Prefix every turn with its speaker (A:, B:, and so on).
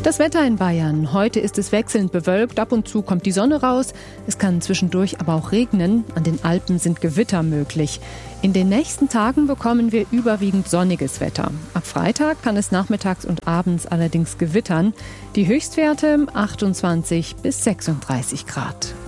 A: Das Wetter in Bayern. Heute ist es wechselnd bewölkt, ab und zu kommt die Sonne raus. Es kann zwischendurch aber auch regnen. An den Alpen sind Gewitter möglich. In den nächsten Tagen bekommen wir überwiegend sonniges Wetter. Ab Freitag kann es nachmittags und abends allerdings gewittern. Die Höchstwerte 28 bis 36 Grad.